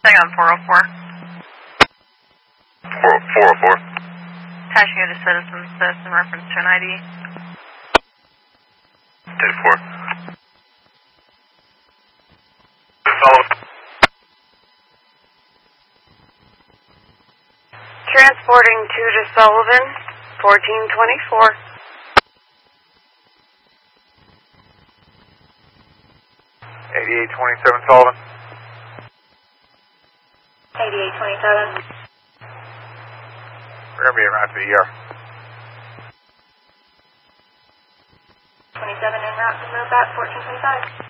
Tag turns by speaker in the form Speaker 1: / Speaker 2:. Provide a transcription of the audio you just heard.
Speaker 1: Staying on 404.
Speaker 2: 404.
Speaker 1: Passing you to citizens in reference to an ID.
Speaker 2: 10-4. Sullivan.
Speaker 1: Transporting 2 to Sullivan, 1424.
Speaker 2: 8827 Sullivan.
Speaker 1: 8827.
Speaker 2: We're going to be around to the ER.
Speaker 1: 27 en route to Mobat, 1425.